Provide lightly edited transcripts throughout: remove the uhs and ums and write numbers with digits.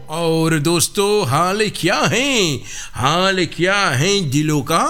और दोस्तों हाल क्या है दिलों का?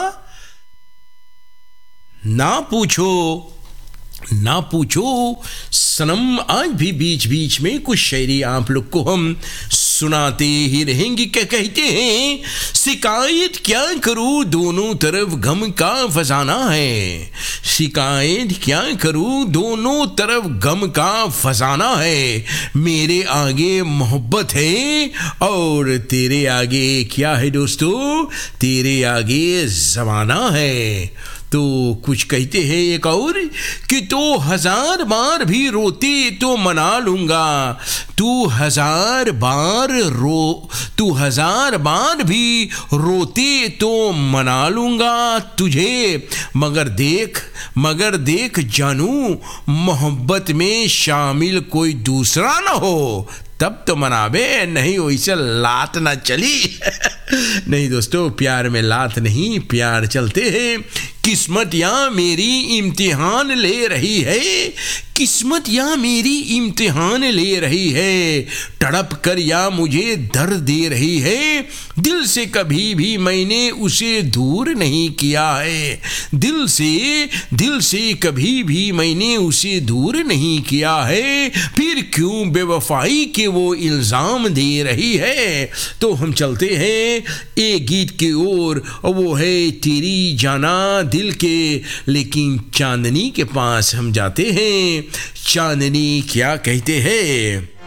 ना पूछो सनम, आज भी बीच बीच में कुछ शायरी आप लोग को हम सुनाते ही रहेंगे। क्या कहते हैं? शिकायत क्या करूं, दोनों तरफ गम का फसाना है। शिकायत क्या करूं, दोनों तरफ गम का फसाना है। मेरे आगे मोहब्बत है और तेरे आगे क्या है दोस्तों? तेरे आगे ज़माना है। तो कुछ कहते हैं एक और कि तू 1000 बार भी रोती तो मना लूंगा। तू हजार बार भी रोती तो मना लूंगा तुझे। मगर देख जानू, मोहब्बत में शामिल कोई दूसरा ना हो तब तो मनावे, नहीं वैसे लात ना चली। नहीं दोस्तों, प्यार में लात नहीं, प्यार चलते हैं। किस्मत या मेरी इम्तिहान ले रही है, किस्मत या मेरी इम्तिहान ले रही है। तड़प कर या मुझे दर्द दे रही है। दिल से कभी भी मैंने उसे दूर नहीं किया है। दिल से कभी भी मैंने उसे दूर नहीं किया है। फिर क्यों बेवफाई के वो इल्ज़ाम दे रही है? तो हम चलते हैं एक गीत की ओर, वो है तेरी जाना दिल के। लेकिन चांदनी के पास हम जाते हैं। चांदनी क्या कहते हैं?